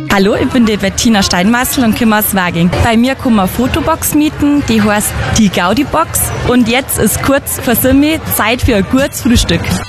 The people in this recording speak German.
Hallo, ich bin die Bettina Steinmassel und komme aus Waging. Bei mir kann man eine Fotobox mieten, die heißt die Gaudi-Box. Und jetzt ist kurz vor Simmi Zeit für ein gutes Frühstück.